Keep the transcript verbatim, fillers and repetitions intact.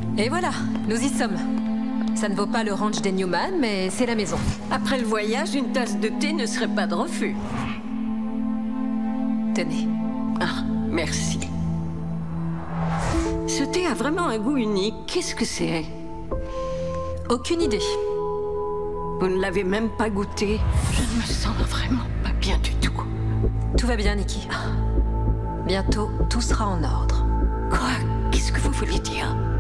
Et voilà, nous y sommes. Ça ne vaut pas le ranch des Newman, mais c'est la maison. Après le voyage, une tasse de thé ne serait pas de refus. Tenez. Ah, merci. Ce thé a vraiment un goût unique. Qu'est-ce que c'est? Aucune idée. Vous ne l'avez même pas goûté. Je ne me sens vraiment pas bien du tout. Tout va bien, Nikki. Bientôt, tout sera en ordre. Quoi? Qu'est-ce que vous voulez dire?